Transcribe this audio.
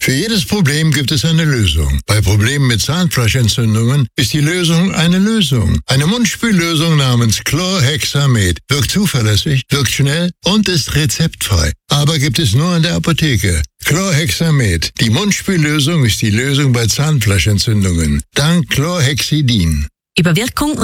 Für jedes Problem gibt es eine Lösung. Bei Problemen mit Zahnfleischentzündungen ist die Lösung eine Lösung. Eine Mundspüllösung namens Chlorhexamet wirkt zuverlässig, wirkt schnell und ist rezeptfrei. Aber gibt es nur in der Apotheke. Chlorhexamet. Die Mundspüllösung ist die Lösung bei Zahnfleischentzündungen. Dank Chlorhexidin. Über Wirkung